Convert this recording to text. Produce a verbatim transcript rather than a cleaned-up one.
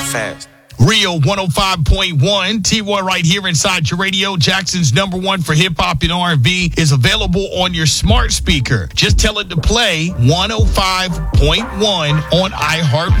fast. Rio one oh five point one, T-Roy right here inside your radio. Jackson's number one for hip-hop and R and B is available on your smart speaker. Just tell it to play one oh five point one on iHeart.